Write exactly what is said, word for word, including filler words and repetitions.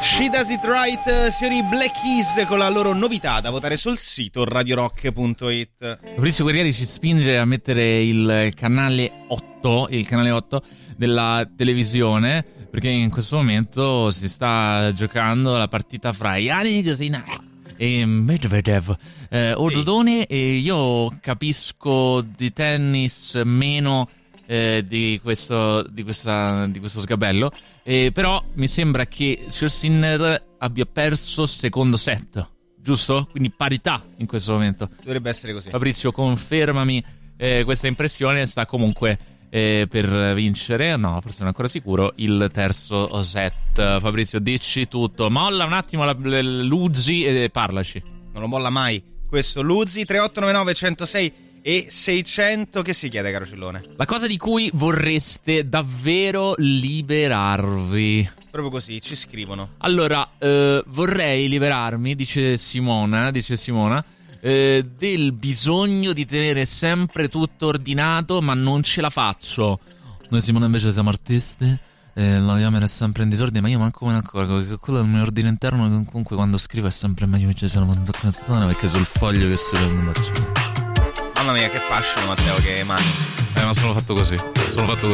She Does It Right, signori Black Keys, con la loro novità da votare sul sito radio rock punto it. Fabrizio Guerrieri ci spinge a mettere il canale otto, il canale otto della televisione, perché in questo momento si sta giocando la partita fra Yannick Sinner e Medvedev. Eh, Ordone, e io capisco di tennis meno eh, di questo di questa di questo sgabello, eh, però mi sembra che Sinner abbia perso il secondo set, giusto? Quindi parità in questo momento. Dovrebbe essere così. Fabrizio, confermami eh, questa impressione. Sta comunque eh, per vincere, no, forse non è ancora sicuro, il terzo set. Fabrizio, dici tutto. Molla un attimo la, la, Luzzi e parlaci. Non lo molla mai questo Luzzi. Tre otto nove nove uno zero sei e seicento. Che si chiede, caro Cillone? La cosa di cui vorreste davvero liberarvi. Proprio così, ci scrivono. Allora, eh, vorrei liberarmi, dice Simona, dice Simona, eh, del bisogno di tenere sempre tutto ordinato, ma non ce la faccio. Noi Simona invece siamo artisti, eh, la camera è sempre in disordine, ma io manco me ne accorgo che quello del mio ordine interno comunque quando scrivo è sempre meglio che ci sia una canzone, perché sul foglio che si prende. Mamma mia, che fascino, Matteo, che mani. Eh, ma sono fatto così, sono fatto così.